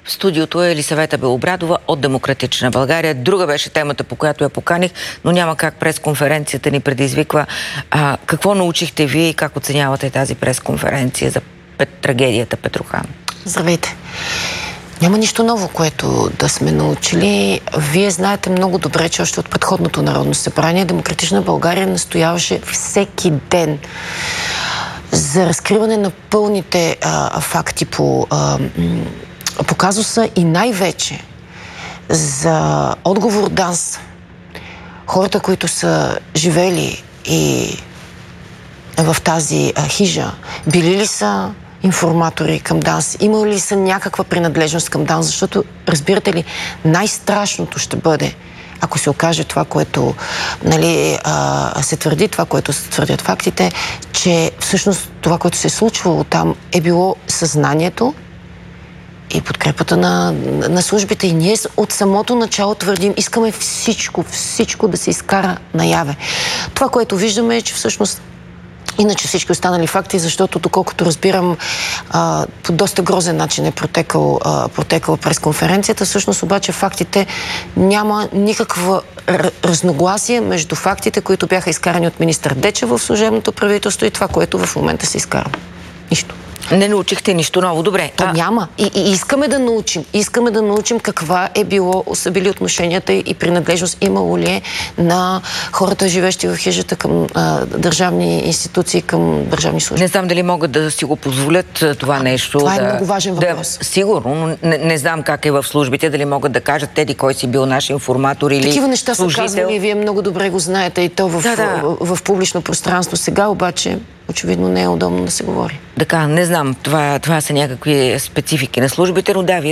В студиото е Елисавета Белобрадова от Демократична България. Друга беше темата, по която я поканих, но няма как пресконференцията ни предизвиква. Какво научихте вие и как оценявате тази пресконференция за трагедията Петрохан? Здравейте! Няма нищо ново, което да сме научили. Вие знаете много добре, че още от предходното Народно събрание Демократична България настояваше всеки ден за разкриване на пълните факти по казуса и най-вече за отговор ДАНС. Хората, които са живели и в тази хижа, били ли са информатори към ДАНС, имали ли са някаква принадлежност към ДАНС, защото, разбирате ли, най-страшното ще бъде, ако се окаже това, което се твърди, това, което се твърдят фактите, че всъщност това, което се е случвало там, е било съзнанието и подкрепата на службите. И ние от самото начало твърдим, искаме всичко да се изкара наяве. Това, което виждаме е, че всъщност иначе всички останали факти, защото, доколкото разбирам, по доста грозен начин е протекала пресконференцията. Всъщност обаче фактите няма никаква разногласие между фактите, които бяха изкарани от министър Дечев в служебното правителство и това, което в момента се изкарва. Нищо. Не научихте нищо ново. Добре. То няма. И искаме да научим. Искаме да научим каква са били отношенията и принадлежност имало ли е на хората, живещи в хижата, към държавни институции, към държавни служби. Не знам дали могат да си го позволят това нещо. Това е много важен въпрос. Сигурно, но не знам как е в службите, дали могат да кажат теди кой си бил наш информатор или такива неща служител. Са казвали, вие много добре го знаете и то в публично пространство. Сега обаче очевидно не е удобно да се говори. Така, не знам, това са някакви специфики на службите, но да,